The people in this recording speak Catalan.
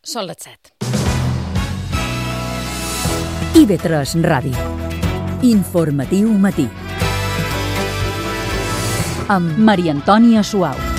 Són les 7. IB3 Ràdio. Informatiu matí. Amb Maria Antònia Suau.